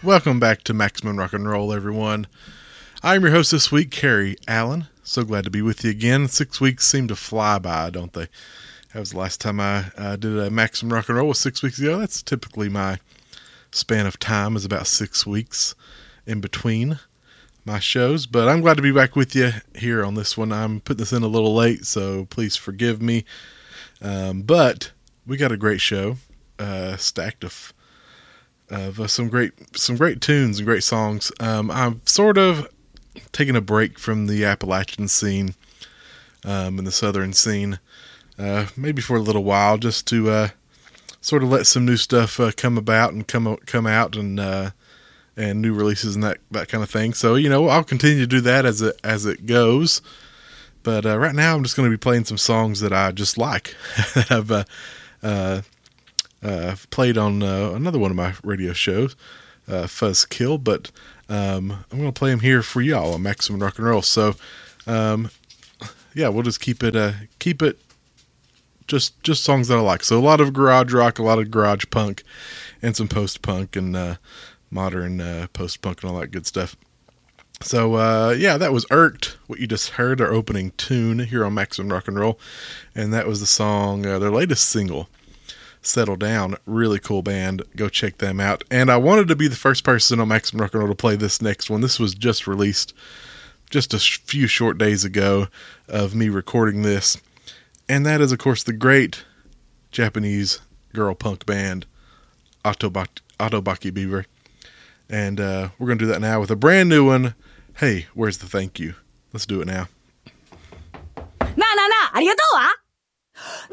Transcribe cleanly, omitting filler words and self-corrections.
Welcome back to Maximum Rock and Roll, everyone. I'm your host this week, Carrie Allen. So glad to be with you again. 6 weeks seem to fly by, don't they? That was the last time I did a Maximum Rock and Roll was 6 weeks ago. That's typically my span of time, is about 6 weeks in between my shows. But I'm glad to be back with you here on this one. I'm putting this in a little late, so please forgive me. But we got a great show, stacked of some great tunes and great songs. I'm sort of taking a break from the Appalachian scene and the Southern scene, maybe for a little while, just to sort of let some new stuff come about and come out and new releases and that kind of thing. So I'll continue to do that as it goes. But right now, I'm just going to be playing some songs that I just like that I've played on another one of my radio shows, Fuzz Kill, but I'm going to play them here for y'all on Maximum Rock and Roll. So, we'll just keep it just songs that I like. So a lot of garage rock, a lot of garage punk, and some post-punk and modern post-punk and all that good stuff. So, that was Irked, what you just heard, our opening tune here on Maximum Rock and Roll, and that was the song, their latest single, Settle Down. Really cool band. Go check them out. And I wanted to be the first person on Maximum Rock and Roll to play this next one. This was just released just a few short days ago of me recording this. And that is, of course, the great Japanese girl punk band, Otobaki Beaver. And we're going to do that now with a brand new one. Hey, where's the thank you? Let's do it now. なあなあなあ、ありがとうは